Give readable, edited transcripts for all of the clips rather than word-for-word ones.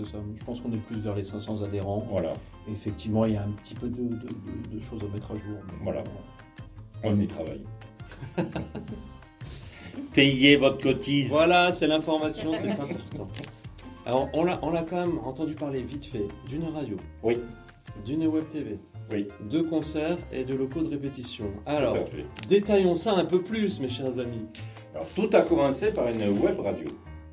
de ça. Je pense qu'on est plus vers les 500 adhérents. Voilà. Et effectivement, il y a un petit peu de choses à mettre à jour. Mais Voilà. On y travaille. Payez votre cotise. Voilà, c'est l'information, c'est important. Alors, on l'a quand même entendu parler vite fait d'une radio. Oui. D'une web TV. Oui. De concerts et de locaux de répétition. Alors, Tout à fait. détaillons ça un peu plus, mes chers amis. Alors, tout a commencé par une web radio.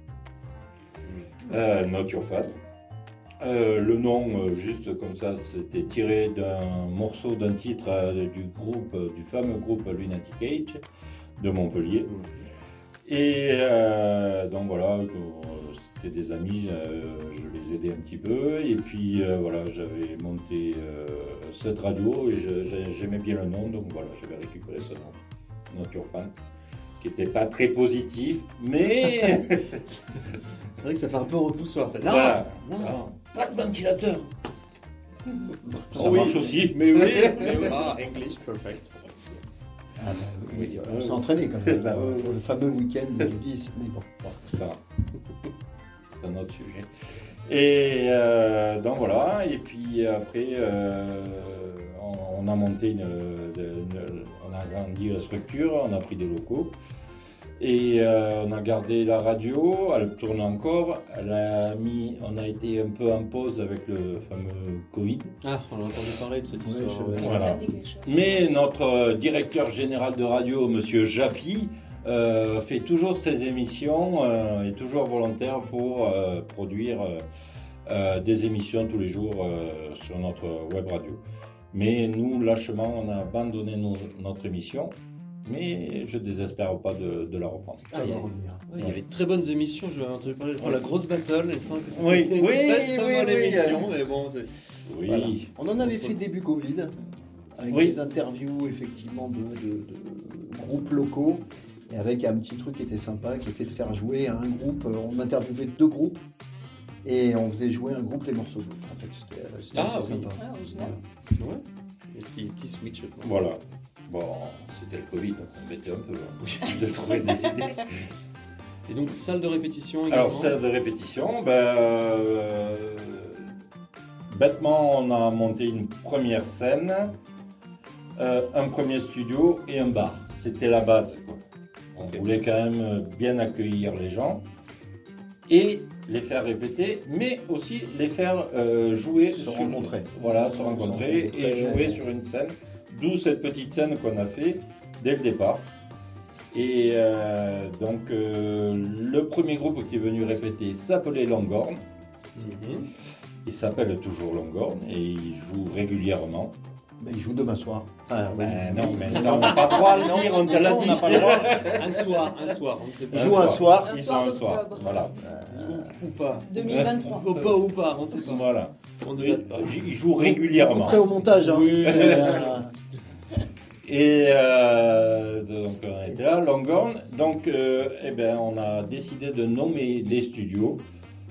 Not Your Fan. Le nom, juste comme ça, c'était tiré d'un morceau, d'un titre du fameux groupe Lunatic Age de Montpellier. Et donc voilà, c'était des amis, je les aidais un petit peu. Et puis voilà, j'avais monté cette radio et j'aimais bien le nom, donc voilà, j'avais récupéré ce nom, Not Your Fan, qui n'était pas très positif, mais... C'est vrai que ça fait un peu repoussoir. Ça. Voilà. Non, pas de ventilateur. Ça marche aussi. Mais oui, Ah, English, perfect. Yes. Ah bah, oui, on s'est entraîné quand même. Le fameux week-end de Ulysse, mais bon. Ça, c'est un autre sujet. Et donc voilà, et puis après, on a monté on a agrandi la structure, on a pris des locaux. Et on a gardé la radio, elle tourne encore. On a été un peu en pause avec le fameux Covid. Ah, on a entendu parler de cette histoire. Voilà. Mais notre directeur général de radio, Monsieur Japy, fait toujours ses émissions, est toujours volontaire pour produire des émissions tous les jours sur notre web radio. Mais nous, lâchement, on a abandonné notre émission. Mais je ne désespère pas de la reprendre. Ça va revenir. Il y avait de très bonnes émissions, je l'avais entendu parler, je crois, la grosse battle, il me semble que c'était Oui, une très bonne oui, émission, mais bon, c'est... Oui. Voilà. On en avait fait début Covid, avec des interviews effectivement de groupes locaux, et avec un petit truc qui était sympa, qui était de faire jouer un groupe. On interviewait 2 groupes, et on faisait jouer un groupe les morceaux de l'autre. En fait, c'était assez sympa. Ah, original. Ouais. Et petit switch. Quoi. Voilà. Bon, c'était le Covid, donc on mettait un peu de trouver des idées. Et donc, salle de répétition également. Alors, salle de répétition, bêtement, on a monté une première scène, un premier studio et un bar. C'était la base, quoi. On voulait quand même bien accueillir les gens et les faire répéter, mais aussi les faire jouer, Se rencontrer. Voilà, se rencontrer et jouer sur une scène. D'où cette petite scène qu'on a fait dès le départ. Et donc, le premier groupe qui est venu répéter s'appelait Longhorn. Il s'appelle toujours Longhorn et il joue régulièrement. Ben, il joue demain soir. Enfin, non, mais ça, on n'a pas le droit de le dire, on te l'a dit. On n'a pas le droit. Un soir, on ne sait pas. Il joue un soir. Il joue un soir, d'octobre. voilà. Ou pas. 2023. Ou pas, on ne sait pas. Voilà. On ne Il, date pas. il joue régulièrement. Prêt au montage. Hein. Oui. Et donc on était là, Longhorn. Donc on a décidé de nommer les studios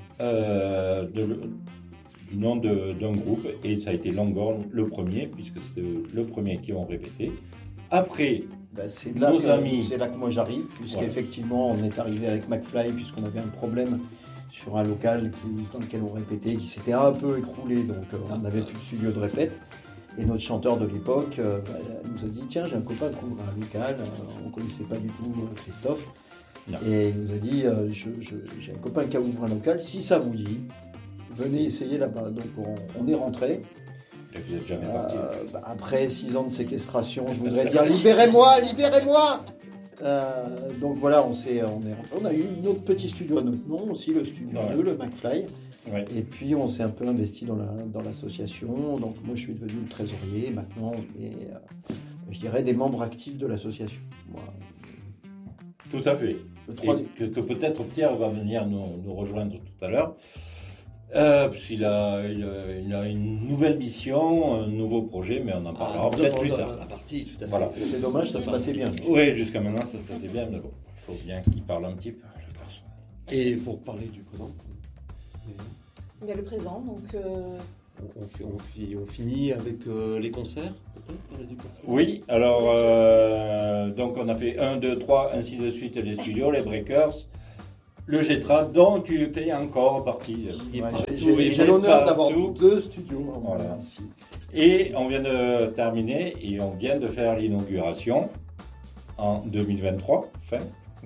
du nom d'un groupe et ça a été Longhorn le premier puisque c'était le premier qui ont répété. Après, c'est nos là amis. que moi j'arrive puisqu'effectivement on est arrivé avec McFly puisqu'on avait un problème sur un local dans lequel on répétait qui s'était un peu écroulé donc on n'avait plus de studio de répète. Et notre chanteur de l'époque nous a dit tiens, j'ai un copain qui ouvre un local, on ne connaissait pas du tout Christophe. Non. Et il nous a dit j'ai un copain qui ouvre un local, si ça vous dit, venez essayer là-bas. Donc on est rentré. Et vous n'êtes jamais parti. Après 6 ans de séquestration, je voudrais dire libérez-moi, libérez-moi. Donc voilà, on est rentré. On a eu notre petit studio à notre nom aussi, le studio 2, le McFly. Ouais. Et puis on s'est un peu investi dans l'association. Donc moi je suis devenu le trésorier. Maintenant on est, je dirais, des membres actifs de l'association. Moi, tout à fait. Et que peut-être Pierre va venir nous rejoindre tout à l'heure. Puisqu'il a une nouvelle mission, un nouveau projet, mais on en parlera peut-être plus tard. La partie, tout à fait. Voilà. C'est dommage, ça se passait bien. Oui, jusqu'à maintenant ça se passait bien, mais bon, il faut bien qu'il parle un petit peu, le garçon. Et pour parler du présent Il y a le présent, donc... On finit avec les concerts, peut-être, du concert. Oui, alors, donc on a fait 1, 2, 3, ainsi de suite, les studios, les breakers. le Gétra, dont tu fais encore partie. Et Ouais, partout, j'ai et j'ai l'honneur d'avoir partout. 2 studios Voilà. ici. Et on vient de terminer et on vient de faire l'inauguration en 2023, fin,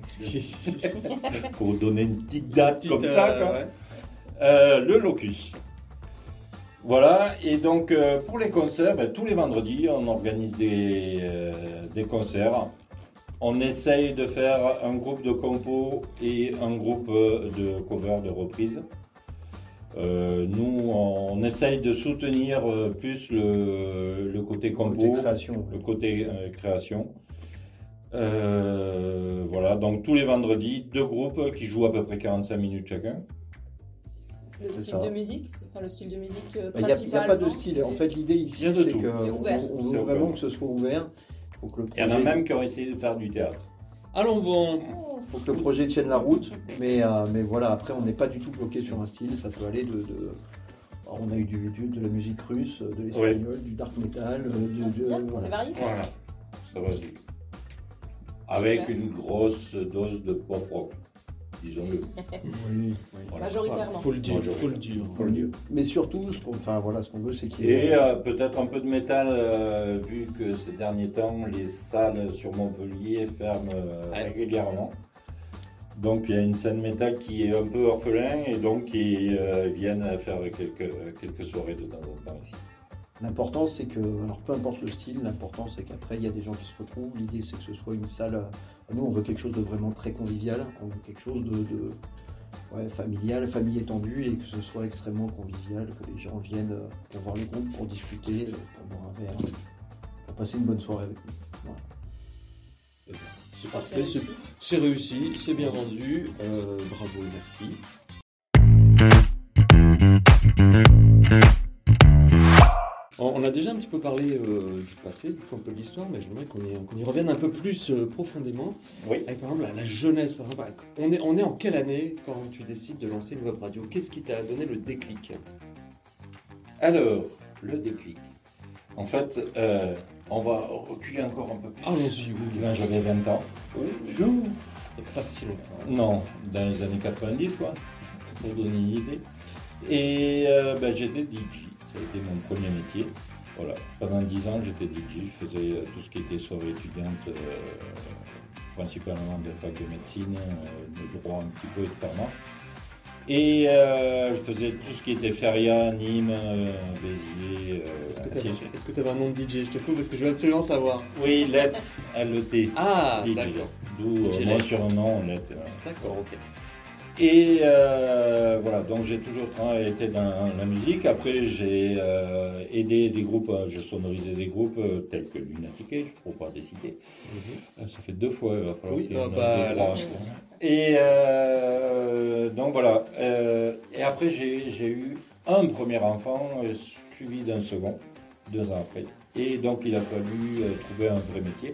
pour donner une petite date comme ça, quoi. Ouais. Le Locus. Voilà, et donc pour les concerts, tous les vendredis, on organise des concerts. On essaye de faire un groupe de compos et un groupe de cover, de reprise. Nous, on essaye de soutenir plus le côté compo, Côté création. le côté création. Voilà, donc tous les vendredis, 2 groupes qui jouent à peu près 45 minutes chacun. Le C'est style ça. de musique, enfin le style de musique Il n'y principal. a pas de non style. En fait, l'idée Il y ici, a de c'est tout. qu'on C'est ouvert. on C'est veut vraiment ouvert. que ce soit ouvert. Faut que le Il y en a projet- même qui ont essayé de faire du théâtre. Allons bon. Oh, faut que le projet tienne la route, mais voilà, après on n'est pas du tout bloqué sur un style, ça peut aller alors, on a eu de la musique russe, de l'espagnol, du dark metal, c'est bien, voilà. c'est varié. Voilà, ça va vite. Avec une grosse dose de pop rock, disons-le. Oui, Voilà. Majoritairement. Faut le dire, Bonjour. faut le dire. Faut le dire. mais surtout, ce qu'on veut, c'est qu'il y Et ait peut-être un peu de métal, vu que ces derniers temps, les salles sur Montpellier ferment Ouais. régulièrement. Donc il y a une scène métal qui est un peu orphelin et donc qui viennent faire quelques soirées de temps en temps ici. L'important, c'est que, alors peu importe le style, l'important c'est qu'après il y a des gens qui se retrouvent. L'idée c'est que ce soit une salle. Nous, on veut quelque chose de vraiment très convivial, on veut quelque chose de familial, famille étendue, et que ce soit extrêmement convivial, que les gens viennent pour voir les groupes, pour discuter, pour boire un verre, pour passer une bonne soirée avec nous. Voilà. C'est parfait, c'est réussi, c'est bien vendu. Bravo et merci. On a déjà un petit peu parlé du passé, un peu de l'histoire, mais j'aimerais qu'on y revienne un peu plus profondément. Oui. Avec par exemple la jeunesse. Par exemple, on est en quelle année quand tu décides de lancer une web radio? Qu'est-ce qui t'a donné le déclic? Alors, le déclic. En fait, on va reculer encore un peu plus. Allons-y, oui. Quand j'avais 20 ans. Et pas si longtemps. Non, dans les années 90, quoi, pour donner une idée. Et j'étais DJ, ça a été mon premier métier. Voilà. Pendant 10 ans, j'étais DJ, je faisais tout ce qui était soirée étudiante, principalement de fac de médecine, de droit un petit peu, etc. Et je faisais tout ce qui était Feria, Nîmes, Béziers. Est-ce que tu avais un nom de DJ? Je te coupe parce que je veux absolument savoir. Oui, LET, L-E-T. Ah, DJ. d'accord. D'où DJ mon Let. surnom, LET. Voilà. D'accord, ok. Et voilà, donc j'ai toujours été dans la musique. Après, j'ai aidé des groupes, je sonorisais des groupes tels que Lunatic Age, pour ne pas les citer. Ça fait 2 fois, il va falloir Oui, qu'il y ait ah une bah, autre là. branche. Et donc voilà. Et après, j'ai eu un premier enfant, suivi d'un second, 2 ans après. Et donc, il a fallu trouver un vrai métier.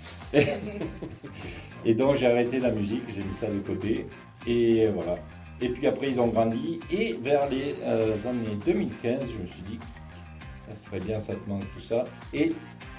Et donc, j'ai arrêté la musique, j'ai mis ça de côté. Et voilà. Et puis après, ils ont grandi. Et vers les années 2015, je me suis dit, ça serait bien, ça te manque tout ça. Et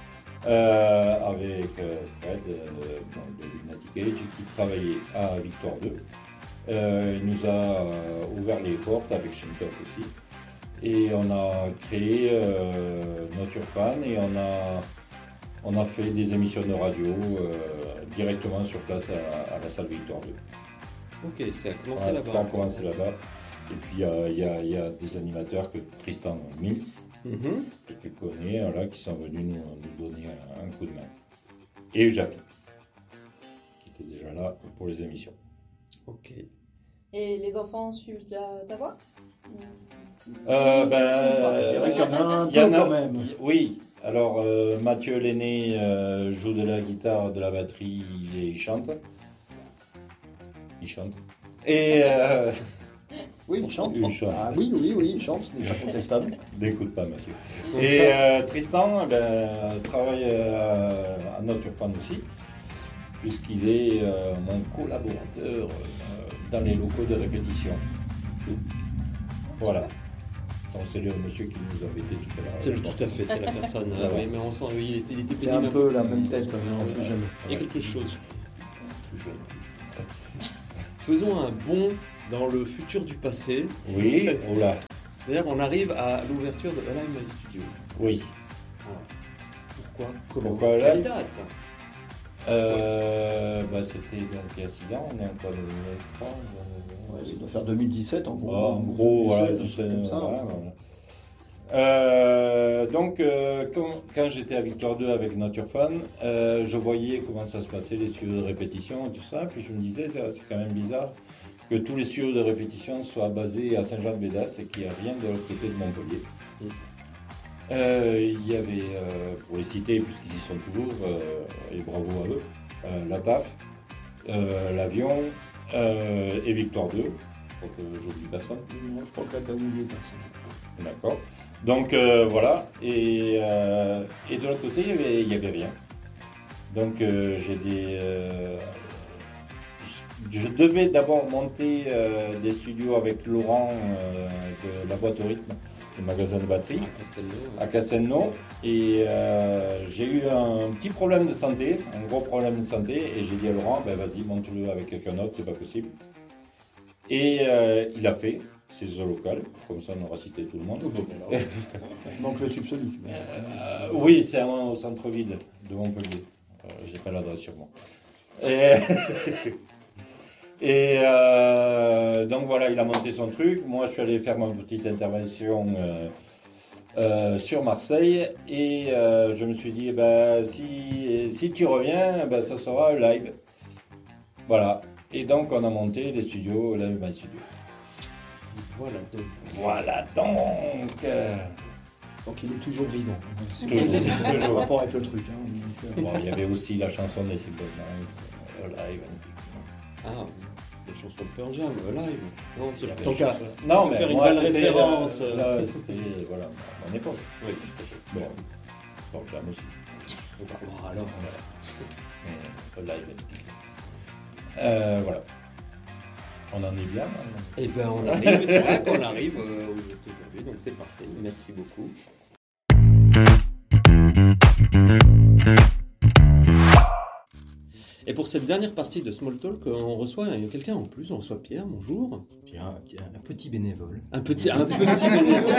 avec Fred de Lunatic Age, qui travaillait à Victoire 2, il nous a ouvert les portes avec Shintok aussi. Et on a créé Not Your Fan et on a fait des émissions de radio directement sur place à la salle Victoire 2. Ok, ça a commencé Voilà, là-bas. ça a commencé là-bas. Et puis il y a des animateurs que Tristan Mills, Mhm. que tu connais, là, qui sont venus nous donner un coup de main. Et Japi, qui était déjà là pour les émissions. Ok. Et les enfants suivent déjà ta voix? Je dirais qu'il y en a un il y en peu a- quand même. Oui, alors Mathieu l'aîné joue de la guitare, de la batterie et il chante. Il chante. Et Oui, il chante. Il chante. Ah oui, il chante, ce n'est pas contestable. n'écoute pas Mathieu. Et Tristan travaille à Not Your Fan aussi, puisqu'il est mon collaborateur dans les locaux de répétition. Voilà. Donc c'est le monsieur qui nous a embêtés tout à l'heure. C'est tout à fait, c'est la personne. Ah ouais. Oui, mais on sent, oui, il était C'est un pénible. peu la même tête, mais en plus jeune. Il y a quelque chose. Toujours. faisons un bond dans le futur du passé. Oui, oula, C'est-à-dire qu'on arrive à l'ouverture de Alive My Studio. oui. Voilà. Pourquoi Comment Pourquoi Quelle Alive date C'était donc il y a 6 ans, on est en quoi, 2003, Ouais, ça doit faire 2017 en gros. en gros, voilà, 2017, comme ça. voilà, donc, quand j'étais à Victoire 2 avec Nature Fan, je voyais comment ça se passait, les studios de répétition et tout ça. Puis je me disais, c'est quand même bizarre que tous les studios de répétition soient basés à Saint-Jean-de-Bédas et qu'il n'y a rien de l'autre côté de Montpellier. Il y avait, pour les citer, puisqu'ils y sont toujours, et bravo à eux, la TAF, l'Avion et Victoire 2. Je crois que j'oublie personne. Moi, je crois que là, t'as oublié personne. D'accord. Donc voilà, et de l'autre côté, il y avait rien. Donc je devais d'abord monter des studios avec Laurent de la boîte au rythme, le magasin de batterie, à Castelnau. Et j'ai eu un petit problème de santé, un gros problème de santé, et j'ai dit à Laurent, ben vas-y, monte-le avec quelqu'un d'autre, c'est pas possible. Et il a fait. C'est local, comme ça on aura cité tout le monde. Il manque le tube sonique. Oui, c'est au centre-ville de Montpellier. J'ai pas l'adresse sur moi. Et donc voilà, il a monté son truc. Moi, je suis allé faire ma petite intervention sur Marseille. Et je me suis dit, si tu reviens, ça sera live. Voilà. Et donc, on a monté les studios, Live My Studio. Voilà donc. Donc il est toujours vivant. C'est Toujours. en rapport avec le truc. Hein, Bon, il y avait aussi la chanson des Simple Minds, Live. Ah, les chansons de Pearl Jam, live. Non, c'est Tant qu'à- Non, On peut mais faire une moi, belle c'était, référence. là, c'était voilà, mon époque. Oui. Bon, Pearl Jam aussi. Bon, alors, Live. Voilà. On en est bien. Hein. eh ben on arrive, c'est vrai qu'on arrive aujourd'hui, donc c'est parfait. Merci beaucoup. Et pour cette dernière partie de Small Talk, on reçoit quelqu'un en plus, on reçoit Pierre, bonjour. Pierre, un petit bénévole. Un petit bénévole.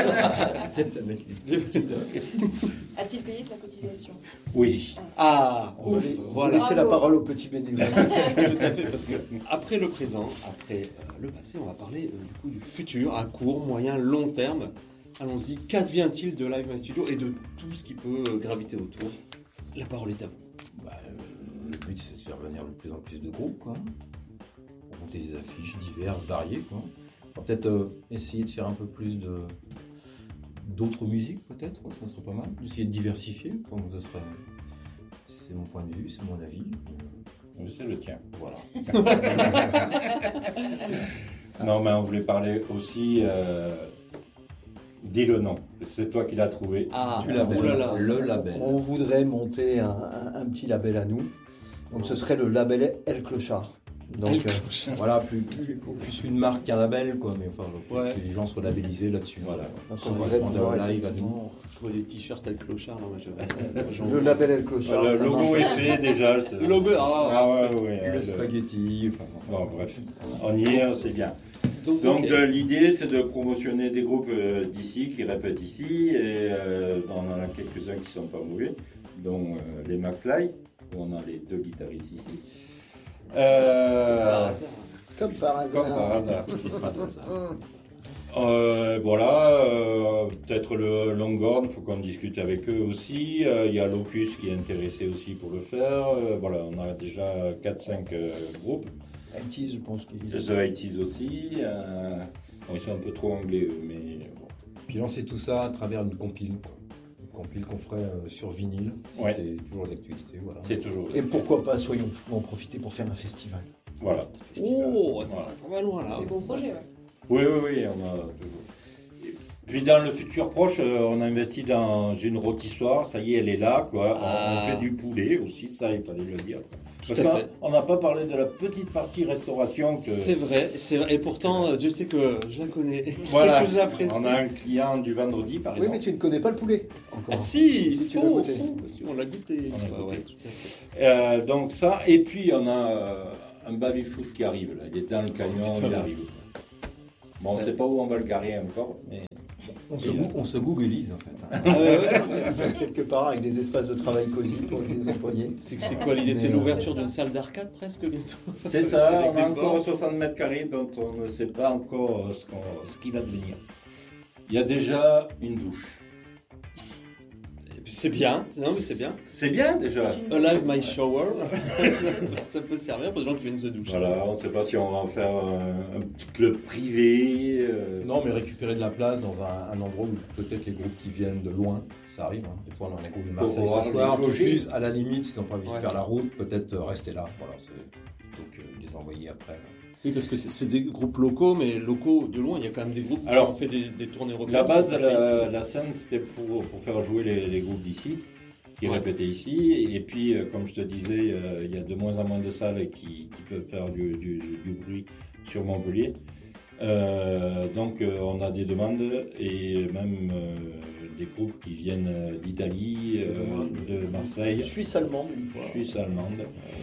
A-t-il payé sa cotisation? Oui. Ah, On va ouf, laisser voilà. la parole au petit bénévole. Tout à fait, parce que après le présent, après le passé, on va parler du coup du futur à court, moyen, long terme. Allons-y, qu'advient-il de Live My Studio et de tout ce qui peut graviter autour? La parole est à vous. Le but, c'est de faire venir de plus en plus de groupes, quoi. Pour monter des affiches diverses, variées, quoi. On va peut-être essayer de faire un peu plus d'autres musiques, peut-être, quoi, ça serait pas mal. Essayer de diversifier, comme ça serait. C'est mon point de vue, c'est mon avis. Oui, c'est le tien. Voilà. Non, mais on voulait parler aussi. Dis le nom. C'est toi qui l'as trouvé. Ah, Du label. oh là là. Le label. On voudrait monter un petit label à nous. Donc ce serait le label El Clochard. Donc Voilà, plus une marque qu'un label, quoi. Mais enfin, Ouais. que les gens soient labellisés là-dessus. Voilà. on Ça voudrait correspond pouvoir au live à nous. effectivement- Je vois des t-shirts avec clochard là, moi Le label El Clochard. Le ça logo marche. est fait déjà. Le logo, ouais. Le spaghetti, enfin. Bon, bref. On y est, c'est bien. Donc Donc ok. l'idée c'est de promotionner des groupes d'ici qui répètent ici et on en a quelques-uns qui sont pas mauvais, dont les McFly, où on a les deux guitaristes ici. Par hasard. Comme par hasard. Comme par hasard. Peut-être le Longhorn, il faut qu'on discute avec eux aussi. Il y a Locus qui est intéressé aussi pour le faire. Voilà, on a déjà 4-5 groupes. 80s, je pense qu'il The 80s aussi. Bon, ils sont un peu trop anglais, eux, mais bon. Puis lancer tout ça à travers une compile, quoi. Une compile qu'on ferait sur vinyle, si Ouais. c'est toujours d'actualité, voilà. C'est toujours. Et pourquoi pas, soyons fous, en profiter pour faire un festival. Voilà. Oh, ça, Voilà. ça va loin là. Des beaux projets, ouais. Oui, on a toujours. Et puis dans le futur proche, on a investi dans une rôtissoire, ça y est, elle est là, quoi. Ah. On fait du poulet aussi, ça, il fallait le dire. Parce à fait. qu'on n'a pas parlé de la petite partie restauration que. C'est vrai. Et pourtant, Dieu sait que je la connais. Voilà, Que j'apprécie. on a un client du vendredi, par Oui, exemple. mais tu ne connais pas le poulet encore. Ah si, tu l'as faux, goûté. faux, si, on l'a goûté. On l'a Ouais, goûté. ouais, tout à fait. Donc ça, et puis on a un baby-foot qui arrive, là. Il est dans le camion, il arrive. Bon, on ne sait pas où on va le garer encore, mais... On se googlise, en fait. C'est quelque part avec des espaces de travail cosy pour les employés. C'est quoi l'idée? C'est l'ouverture d'une salle d'arcade presque bientôt? C'est ça, Avec on des a encore bords. 60 mètres carrés dont on ne sait pas encore ce qui va devenir. Il y a déjà une douche. Et puis c'est bien, non mais c'est bien. C'est bien déjà. Alive My Shower, ça peut servir pour des gens qui viennent se doucher. Voilà, on ne sait pas si on va en faire un petit club privé. Non, mais récupérer de la place dans un endroit où peut-être les groupes qui viennent de loin, ça arrive. Hein. Des fois, on a des groupes de Marseille Pour ce soir, les qui loger. puissent, à la limite, s'ils n'ont pas envie de Ouais. faire la route, peut-être rester là. Voilà, plutôt que les envoyer après. Oui, parce que c'est des groupes locaux, mais locaux de loin, il y a quand même des groupes Alors, qui ont fait des tournées européennes. La base de qui sont passés ici. la scène, c'était pour faire jouer les groupes d'ici, qui Ouais. répétaient ici. Et puis, comme je te disais, il y a de moins en moins de salles qui peuvent faire du bruit sur Montpellier. Donc, on a des demandes et même des groupes qui viennent d'Italie, de Marseille, Suisse allemande une fois. Suisse allemande,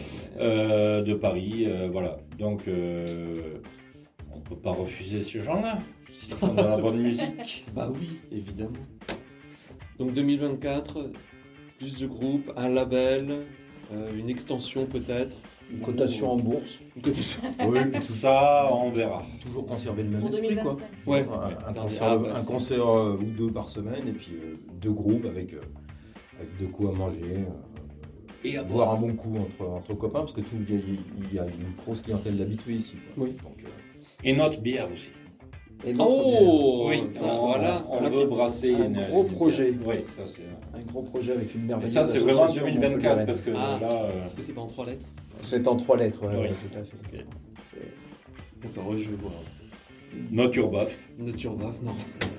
de Paris. Voilà. Donc, on ne peut pas refuser ces gens-là s'ils font de la bonne musique. Bah oui, évidemment. Donc 2024, plus de groupes, un label, une extension peut-être. Une cotation en bourse. Une cotation. Oui, puis Ça, on verra. toujours conserver le même Pour esprit, quoi. 2025. Ouais. Un Ah, concert, bah, un c'est- concert ou deux par semaine, et puis deux groupes avec de quoi à manger. Et à Boire un bon coup entre copains, parce que il y a une grosse clientèle d'habitués ici. Quoi. Oui. Donc, Et notre bière aussi. Et notre bière. Oh Oui, ça, on, voilà. on veut brasser un gros une projet. bière. Oui, ça c'est. Un gros projet avec une Et merveilleuse ça c'est vraiment association 2024 montpelliéraine. parce que Ah. là. Est-ce que c'est pas en 3 lettres? C'est en 3 lettres, ouais, Oui. ouais, tout à fait. Ok. C'est- D'accord, je vais voir. Not your buff. Nature Baf, non.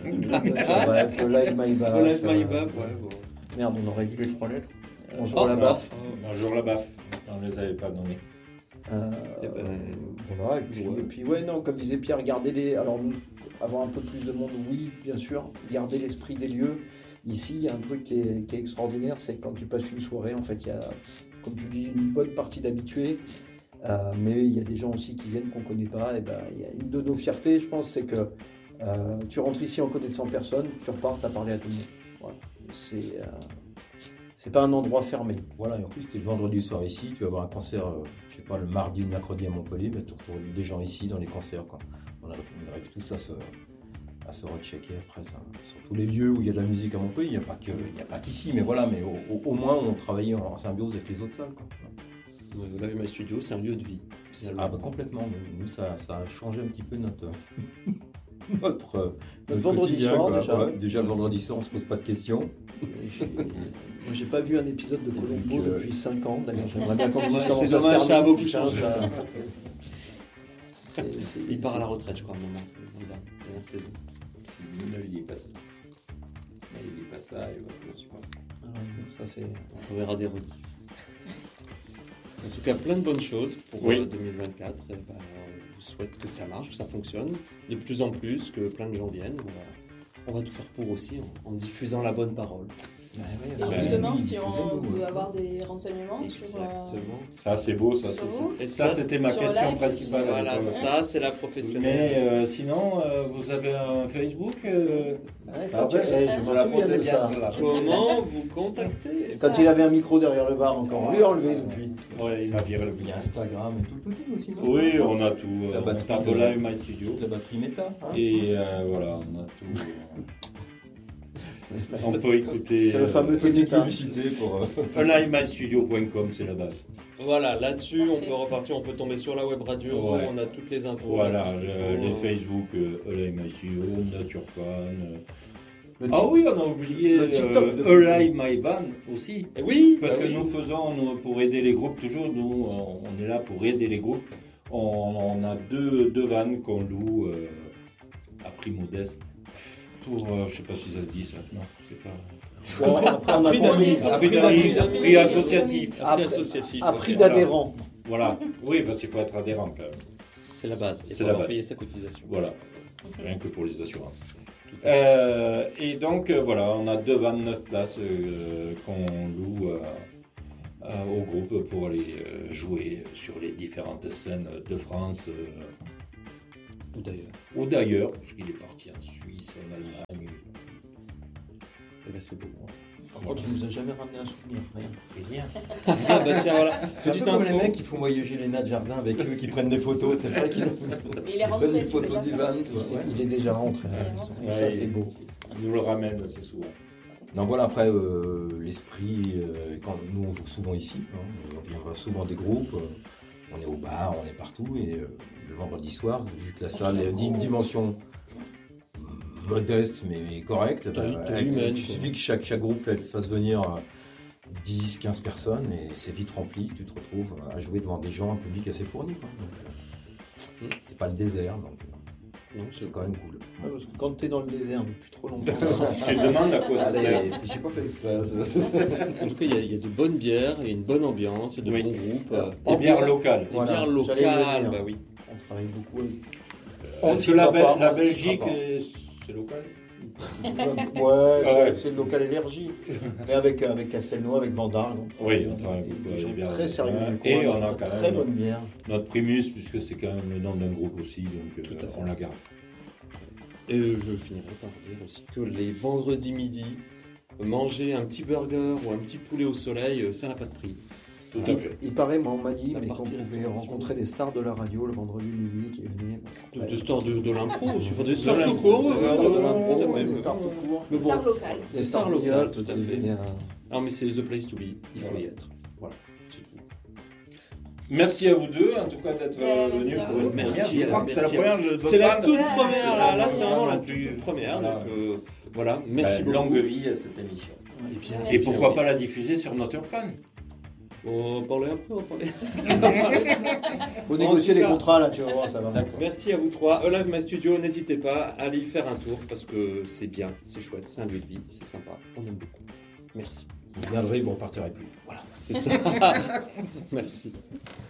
Bref, Live My Baf. Live My Baf, ouais, bon. Merde, on aurait dit les 3 lettres. Bonjour Oh, la non. baffe. Bonjour la baffe. On ne les avait pas nommés. Eh ben, Voilà, et puis ouais, non, comme disait Pierre, garder les. Alors, avoir un peu plus de monde, oui, bien sûr. Garder l'esprit des lieux. Ici, il y a un truc qui est extraordinaire, c'est que quand tu passes une soirée, en fait, il y a, comme tu dis, une bonne partie d'habitués. Mais il y a des gens aussi qui viennent qu'on ne connaît pas. Et ben, il y a une de nos fiertés, je pense, c'est que tu rentres ici en connaissant personne, tu repars, tu as parlé à tout le monde. Voilà. C'est pas un endroit fermé. voilà, et en plus, tu es le vendredi soir ici, tu vas avoir un concert, je sais pas, le mardi ou le mercredi à Montpellier, mais tu retrouves des gens ici dans les concerts. Quoi. On arrive tous à se rechecker après. Ça. Sur tous les lieux où il y a de la musique à Montpellier, il n'y a pas qu'ici, mais voilà, mais au moins on travaille en symbiose avec les autres salles. Quoi. Live My Studio, c'est un lieu de vie. finalement. Ah bah complètement, nous ça a changé un petit peu notre Notre vendredi quotidien, soir, quoi. déjà. Ouais, déjà le vendredi soir on se pose pas de questions. Moi, j'ai pas vu un épisode de Colombo Donc, depuis 5 ans. D'ailleurs, j'aimerais bien qu'on dise Ouais, comment c'est ça se dommage, ça a termine. beaucoup putain, changé. Il part à c'est- la retraite, je crois, à un moment. C'est la dernière saison. Ne lui dis pas ça. Ne lui dis pas ça, je ne suis pas. Ça, c'est. On verra des rediffs. En tout cas, plein de bonnes choses pour Oui. 2024. Et ben, on vous souhaite que ça marche, que ça fonctionne. De plus en plus, que plein de gens viennent. On va tout faire pour aussi en diffusant la bonne parole. Et Ouais, justement, oui, si on diffusez-nous, peut ouais. avoir des renseignements sur. Exactement. Ça c'est beau, ça. Sur vous Et Ça c'était ma sur question live, principale. Voilà, à l'époque. ça c'est la Mais professionnelle. sinon, vous avez un Facebook Ouais, ça, Ah ouais, je je me la souviens posais de bien, ça. celle-là. Comment vous contacter Quand il avait un micro derrière le bar, encore lui enlevé depuis. Ouais, il m'a viré le Il y a Instagram et tout le petit aussi, non? Oui, on a tout. La On batterie tape de- Live My Studio. La batterie méta. Hein. Et voilà, on a tout. On peut écouter. C'est le fameux Petite Ténéta. publicité pour. livemystudio.com, c'est la base. Voilà, là-dessus on Parfait. peut repartir, on peut tomber sur la web radio, Ouais. on a toutes les infos. Voilà, tout ce qu'il faut. les Facebook, Live My Studio, Nature Fan. Le Ah oui, on a oublié le TikTok de- Live My Van aussi. Et oui, Parce bah que oui. nous faisons, pour aider les groupes, toujours, nous, on est là pour aider les groupes. On a deux vannes qu'on loue à prix modeste. Pour, je sais pas si ça se dit ça, non, c'est pas... Bon, après, on a Prix pas- d'amis, à prix d'amis, d'amis, prix associatif. Après, Après- associatif. à ok. prix Voilà. d'adhérents. Voilà, oui, parce qu'il faut être adhérent quand même. C'est la base. Il C'est faut la avoir base. payé sa cotisation. Voilà, rien que pour les assurances. Tout à fait. Et donc, voilà, on a deux 29 places qu'on loue au groupe pour aller jouer sur les différentes scènes de France ou d'ailleurs, parce qu'il est parti en Suisse, en Allemagne. Et ben c'est beau. Par contre, tu nous as jamais ramené un souvenir, rien. Ah bah tiens, voilà. C'est un peu comme les mecs qui font voyager les nains de jardin avec eux, qui prennent des photos. C'est vrai qu'ils Mais il est rentré, prennent des c'était photos pas du ça. van. Tu vois, ouais. Il est déjà rentré à la maison. Et ça, c'est beau. Il nous le ramène assez souvent. Donc voilà, après, l'esprit, quand nous on joue souvent ici, hein, on va souvent des groupes, on est au bar, on est partout, et le vendredi soir, vu que la salle est d'une dimension modeste mais correcte, humaine, il suffit que chaque groupe fasse venir 10, 15 personnes, et c'est vite rempli, tu te retrouves à jouer devant des gens, un public assez fourni. Quoi. Donc, c'est pas le désert, donc Non, c'est quand même cool. Ouais, parce que quand tu es dans le désert depuis trop longtemps, Tu te demandes à quoi ça sert. J'ai pas fait exprès. En tout cas, il y a de bonnes bières, il y a une bonne ambiance, il y a de Oui. bons groupes. Des bières locales. Des Voilà, bières j'allais le locales, dire. bah oui. on travaille beaucoup avec. Est-ce que la Belgique, c'est local? Ouais, c'est le local énergie. Mais avec Castelnau, avec Vandar. Donc, Oui, on travaille beaucoup avec ils les sont bières très sérieux. locales. du coin, Et on a de quand très même bonne bière. notre Primus, puisque c'est quand même le nom d'un groupe aussi, donc Tout à fait. on la garde. Et je finirai par dire aussi que les vendredis midi, manger un petit burger ou un petit poulet au soleil, ça n'a pas de prix. Tout à fait. Il paraît, moi on m'a dit La mais qu'on partie pouvait restauration. rencontrer des stars de la radio le vendredi midi qui venaient. Des stars de l'impro, des De stars tout l'impro, court. Des stars de l'impro, tout à fait. des stars tout court. Mais bon, Star locale. Des stars stars locales, mondiales tout à qui fait. venaient, non mais c'est the place to be, il faut y être. Voilà, c'est tout. Merci à vous deux, en tout cas, d'être Merci venus à pour vous. une première. Merci, Je crois que c'est la merci. première de C'est la fan. toute première, là c'est vraiment la Non plus. toute première, Voilà. donc voilà, merci beaucoup. Longue vie à cette émission. Et, bien, Et pourquoi pas la diffuser sur notre fan? On va parler un peu, on va parler. Faut négocier En tout les cas- contrats là, tu vas voir, ça va. Merci à vous trois. Live My Studio, n'hésitez pas à aller y faire un tour parce que c'est bien, c'est chouette, c'est un lieu de vie, c'est sympa, on aime beaucoup. Merci. Vous viendrez, vous repartirez plus. Voilà. C'est ça. Merci.